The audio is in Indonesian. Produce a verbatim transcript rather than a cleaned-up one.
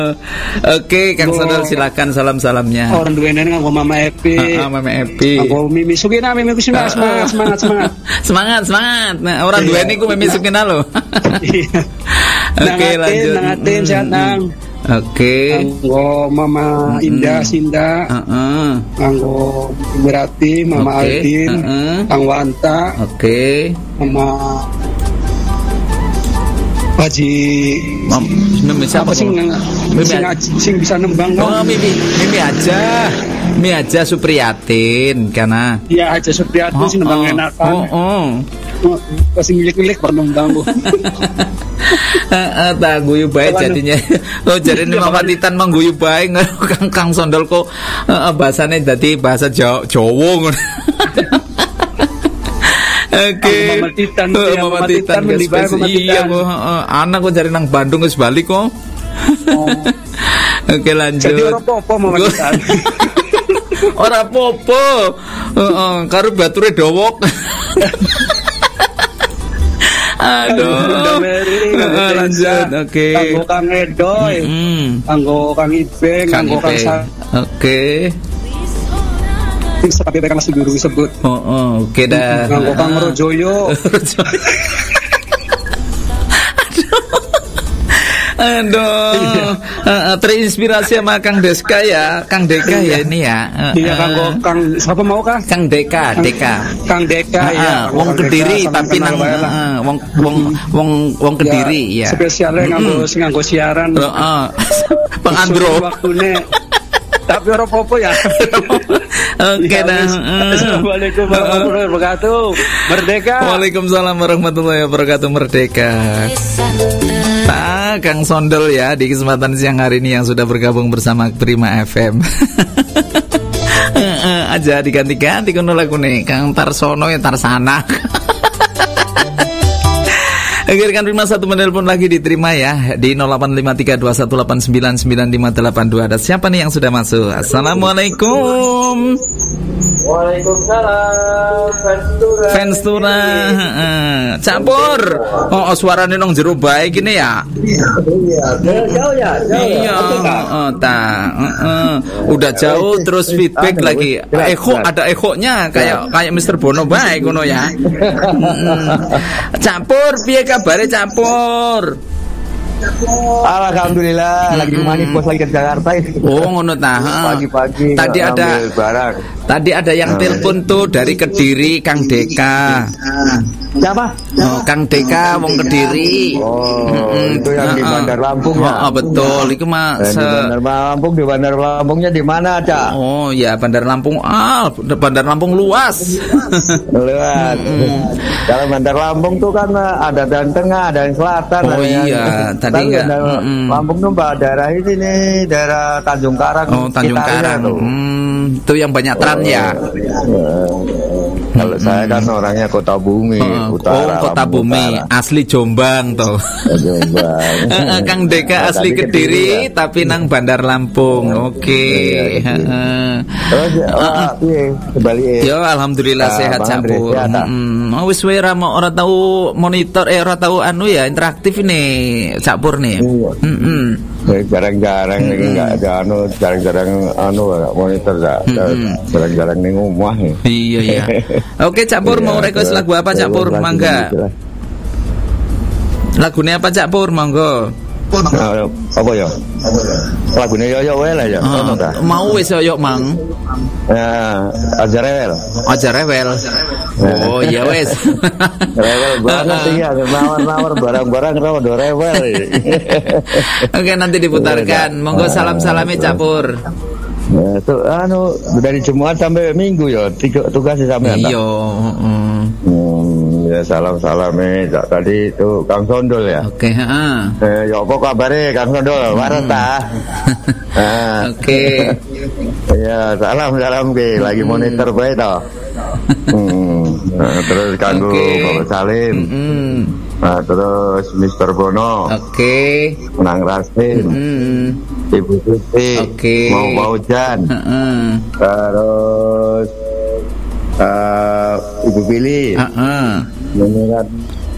Oke, Kang Sondol silakan salam-salamnya. Orang duwene nganggo Mama Epi. Heeh, Mama Epi. Nganggo Mimi Sukina, Mimi Sukina semangat semangat semangat. Semangat, semangat. Nah, orang duwene ku Mimi Sukina lho. Oke, lanjut. Nangatin sehat nang. Oke. Nganggo Mama Indah Sinda. Heeh. Nganggo Berati, Mama Aldin, Kang Wanta. Oke. Mama Haji Mam, Mimi siapa sih sing, sing bisa nembang kok? Oh, Mimi, Mimi aja. Mimi aja Supriyatin karena. Iya, aja Supriyatin oh, sing nembang oh, enak kan. Oh, oh. Kasih milik-milik nembang lu. Heeh, tak guyu bae jadinya. Oh, jadi Mama Titan mangguyu bae Kang Kang Sondol kok bahasane dadi bahasa Jawa ngono. Oke, Mama Titan, uh, Mama Titan, Titan iya kok, uh, anak kok cari nang Bandung wis balik kok. Oh. Oke, lanjut. Jadi ora apa-apa Mama Titan. Ora apa-apa. Heeh, karo bature dowok. Aduh. Uh, lanjut. Oke. Kanggo Kang Edoy. Kanggo Kang Ibeng, kanggo Kang Sa. Oke. Tapi mereka masih dulu disebut. Oh, oh oke okay dah. Nganggo Kang Rojoyo. Aduh. Aduh. Uh, terinspirasi sama Kang Deska ya, Kang Deka ya ini ya. Iya, Kanggo Kang siapa mau Kang? Kang Deka, Deka. Kang Deka ya. Wong Kediri tapi nang wong wong wong wong Kediri ya. Spesialnya nganggo sing nganggo siaran. Heeh. Pengandro. Waktune. Tapi ora apa-apa ya. Oke dah. Assalamualaikum warahmatullahi wabarakatuh. Merdeka. Waalaikumsalam warahmatullahi wabarakatuh. Merdeka. Pak Kang Sondol ya di kesempatan siang hari ini yang sudah bergabung bersama Prima F M. Aja diganti-ganti kono lagune Kang Tarsono ya Tarsana. Akhirkan Prima satu menelpon lagi diterima ya di nol delapan lima tiga dua satu delapan sembilan sembilan lima delapan dua. Ada siapa nih yang sudah masuk? Assalamualaikum. Waalaikumsalam. Fenstura. Fenstura. Campur. Oh, oh suarane nang jero bae gini ya. Iya, jauh ya, jauh. Iya, heeh, ta. Heeh. Udah jauh terus feedback lagi. Echo ada echo-nya kayak kayak mister Bono bae kono ya. Campur piye kabare Campur? Alhamdulillah, lagi di mana bos lagi ke Jakarta itu. Oh, ngono ta. Pagi-pagi. Tadi ada barang. Tadi ada yang telepon tuh dari Kediri, Kang Deka. Siapa? Oh, Kang Deka wong Kediri. Oh, mm-hmm. Itu yang di Bandar Lampung ya. Oh, oh betul. Iku mah se- di Bandar Lampung, di Bandar Lampungnya di mana, Cak? Oh, ya Bandar Lampung. Ah, Bandar Lampung luas. Luas. Mm-hmm. Kalau Bandar Lampung tuh kan ada dan tengah, ada yang selatan. Oh iya, tadi enggak. Mm-hmm. Lampung tuh Mbak daerah ini nih, daerah Tanjung Karang. Oh, Tanjung Karang. Hmm, itu yang banyak tram ya. Oh, kalau hmm. saya kan orangnya Kota Bumi, uh, utara. Oh, Kota Bumi, utara. Asli Jombang toh. Jombang. Kang Deka asli Kediri, tapi nang Bandar Lampung. Oke. Terus kembali. Yo, alhamdulillah sehat Campur. Mau wis wae ra ora tahu monitor eh ora tahu anu ya interaktif ini Campur nih. Heeh. Jarang-jarang lagi nggak ada anu, jarang-jarang anu monitor dah, jarang-jarang nih rumah nih. Iya iya. Oke Campur mau request lagu apa Campur? Mangga. Lagunya apa Campur? Monggo. Nah, apa ya? Lagunya Yoyo wae lah ya. Ah, mau wis Yoyo mang. Ya, aja rewel. Aja rewel. Oh, iya wis. Rewel banget ya, nawar-nawar barang-barang rada rewel. Oke, nanti diputarkan. Monggo salam-salame Campur. Ya, tuh anu dari Jumat sampai Minggu ya, tiga tugasnya sampai iya, heeh. Hmm, ya salam-salam eh tadi itu Kang Sondol ya. Oke, heeh. Eh, ya apa kabare Kang Sondol? Waras ta? Oke. Ya, salam-salam ke lagi monitor bae to. Hmm, nah, terus kanggo okay. Bapak Salim. Mm-hmm. Nah, terus mister Bono. Oke. Okay. Nang Rasin. Mm-hmm. Ibu Suti. Oke. Okay. Mau Paujan. Uh-uh. Terus uh, Ibu Billy. Uh-uh. Menurut